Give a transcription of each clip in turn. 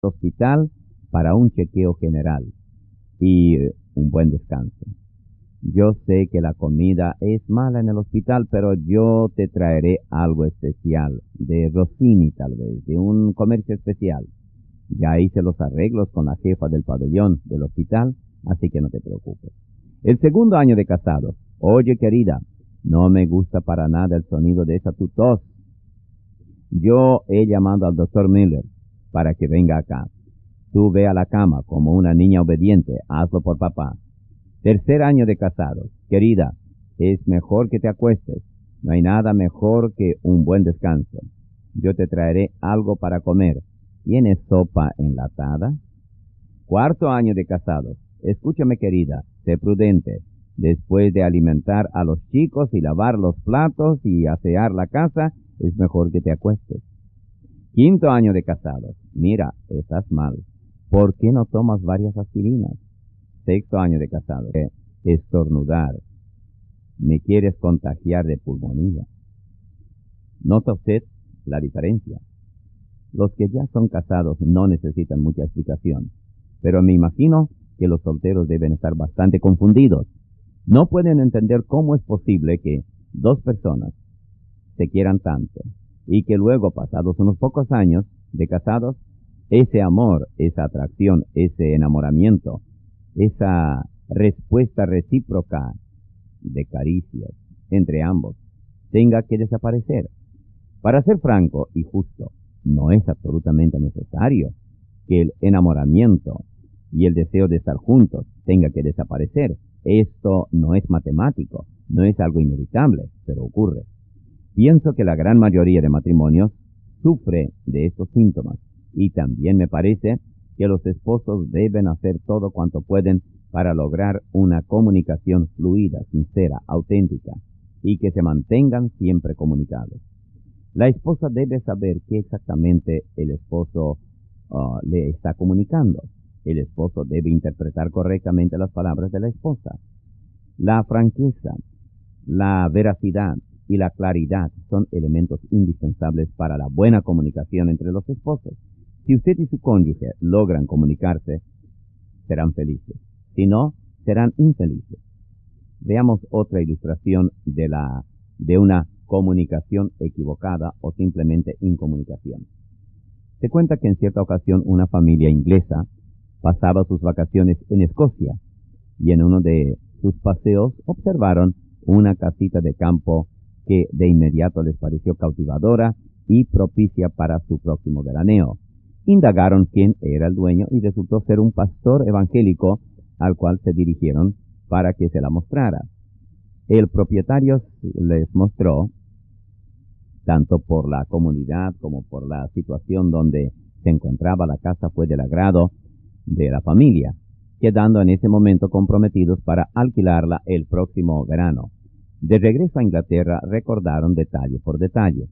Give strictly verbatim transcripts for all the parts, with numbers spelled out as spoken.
hospital para un chequeo general y eh, un buen descanso. Yo sé que la comida es mala en el hospital, pero yo te traeré algo especial, de Rossini tal vez, de un comercio especial. Ya hice los arreglos con la jefa del pabellón del hospital, así que no te preocupes. El segundo año de casados. Oye, querida, no me gusta para nada el sonido de esa tu tos. Yo he llamado al doctor Miller para que venga acá. Tú ve a la cama como una niña obediente, hazlo por papá. Tercer año de casados. Querida, es mejor que te acuestes. No hay nada mejor que un buen descanso. Yo te traeré algo para comer. ¿Tienes sopa enlatada? Cuarto año de casados. Escúchame, querida, sé prudente. Después de alimentar a los chicos y lavar los platos y asear la casa, es mejor que te acuestes. Quinto año de casados. Mira, estás mal. ¿Por qué no tomas varias aspirinas? Sexto año de casados. Eh, estornudar. Me quieres contagiar de pulmonía. ¿Nota usted la diferencia? Los que ya son casados no necesitan mucha explicación, pero me imagino que los solteros deben estar bastante confundidos. No pueden entender cómo es posible que dos personas se quieran tanto y que luego, pasados unos pocos años de casados, ese amor, esa atracción, ese enamoramiento, esa respuesta recíproca de caricias entre ambos tenga que desaparecer. Para ser franco y justo, no es absolutamente necesario que el enamoramiento y el deseo de estar juntos tenga que desaparecer. Esto no es matemático, no es algo inevitable, pero ocurre. Pienso que la gran mayoría de matrimonios sufre de estos síntomas y también me parece que los esposos deben hacer todo cuanto pueden para lograr una comunicación fluida, sincera, auténtica y que se mantengan siempre comunicados. La esposa debe saber qué exactamente el esposo uh, le está comunicando. El esposo debe interpretar correctamente las palabras de la esposa. La franqueza, la veracidad y la claridad son elementos indispensables para la buena comunicación entre los esposos. Si usted y su cónyuge logran comunicarse, serán felices. Si no, serán infelices. Veamos otra ilustración de la de una comunicación equivocada o simplemente incomunicación. Se cuenta que en cierta ocasión una familia inglesa pasaba sus vacaciones en Escocia y en uno de sus paseos observaron una casita de campo que de inmediato les pareció cautivadora y propicia para su próximo veraneo. Indagaron quién era el dueño y resultó ser un pastor evangélico al cual se dirigieron para que se la mostrara. El propietario les mostró, tanto por la comunidad como por la situación donde se encontraba la casa, fue del agrado de la familia, quedando en ese momento comprometidos para alquilarla el próximo verano. De regreso a Inglaterra recordaron detalle por detalle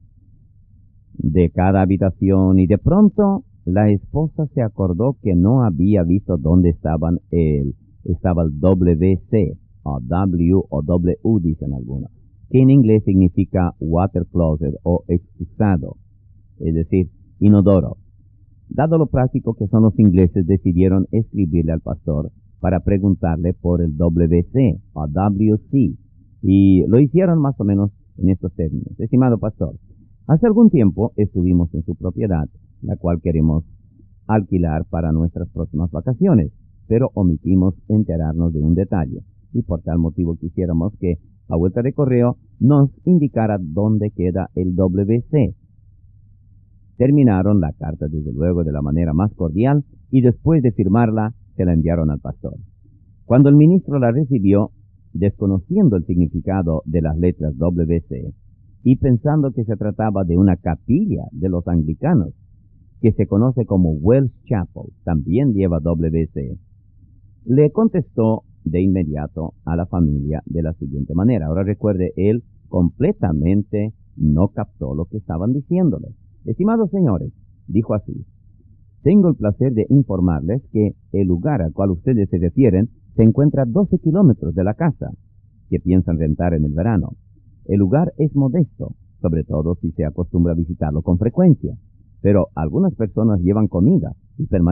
de cada habitación y de pronto la esposa se acordó que no había visto dónde estaban el, estaba el W C o W o W dicen algunos, que en inglés significa water closet o excusado, es decir, inodoro. Dado lo práctico que son los ingleses, decidieron escribirle al pastor para preguntarle por el W C o W C, y lo hicieron más o menos en estos términos. Estimado pastor, hace algún tiempo estuvimos en su propiedad, la cual queremos alquilar para nuestras próximas vacaciones, pero omitimos enterarnos de un detalle, y por tal motivo quisiéramos que, a vuelta de correo, nos indicara dónde queda el W C. Terminaron la carta desde luego de la manera más cordial y después de firmarla se la enviaron al pastor. Cuando el ministro la recibió, desconociendo el significado de las letras W C y pensando que se trataba de una capilla de los anglicanos, que se conoce como Wells Chapel, también lleva W C, le contestó de inmediato a la familia de la siguiente manera. Ahora recuerde, él completamente no captó lo que estaban diciéndole. Estimados señores, dijo así: tengo el placer de informarles que el lugar al cual ustedes se refieren se encuentra a doce kilómetros de la casa que piensan rentar en el verano. El lugar es modesto, sobre todo si se acostumbra a visitarlo con frecuencia, pero algunas personas llevan comida y permanece